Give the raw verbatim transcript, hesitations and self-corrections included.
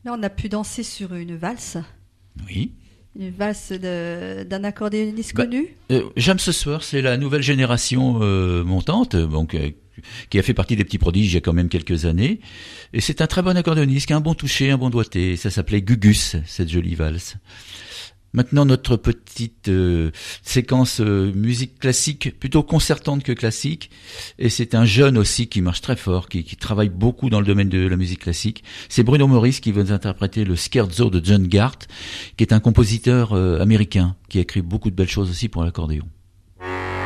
Là, on a pu danser sur une valse. Oui. Une valse de, d'un accordéoniste Bah, connu. Euh, James Swear, c'est la nouvelle génération euh, montante, donc euh, qui a fait partie des petits prodiges il y a quand même quelques années. Et c'est un très bon accordéoniste, qui a un bon toucher, un bon doigté. Ça s'appelait Gugus, cette jolie valse. Maintenant, notre petite euh, séquence euh, musique classique, plutôt concertante que classique. Et c'est un jeune aussi qui marche très fort, qui, qui travaille beaucoup dans le domaine de la musique classique. C'est Bruno Maurice qui va nous interpréter le Scherzo de John Gart, qui est un compositeur euh, américain, qui a écrit beaucoup de belles choses aussi pour l'accordéon.